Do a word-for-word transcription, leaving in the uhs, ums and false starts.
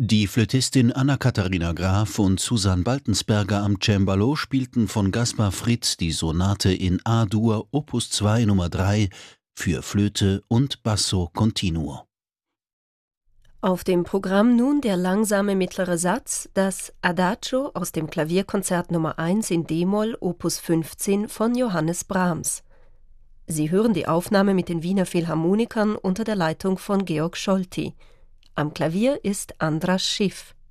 Die Flötistin Anna-Katharina Graf und Susanne Baltensperger am Cembalo spielten von Gaspar Fritz die Sonate in A-Dur Opus zwei Nummer drei für Flöte und Basso Continuo. Auf dem Programm nun der langsame mittlere Satz, das Adagio aus dem Klavierkonzert Nummer eins in d-Moll Opus fünfzehn von Johannes Brahms. Sie hören die Aufnahme mit den Wiener Philharmonikern unter der Leitung von Georg Scholti. Am Klavier ist Andras Schiff.